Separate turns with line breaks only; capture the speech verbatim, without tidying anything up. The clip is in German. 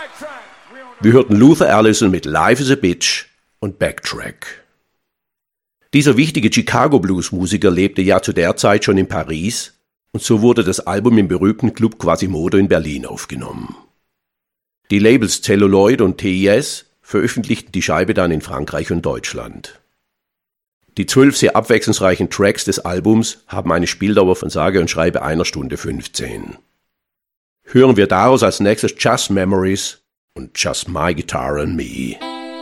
Wir hörten Luther Allison mit Life is a Bitch und Backtrack. Dieser wichtige Chicago-Blues-Musiker lebte ja zu der Zeit schon in Paris und so wurde das Album im berühmten Club Quasimodo in Berlin aufgenommen. Die Labels Celluloid und T I S veröffentlichten die Scheibe dann in Frankreich und Deutschland. Die zwölf sehr abwechslungsreichen Tracks des Albums haben eine Spieldauer von sage und schreibe einer Stunde fünfzehn. Hören wir daraus als nächstes Just Memories und Just My Guitar and Me.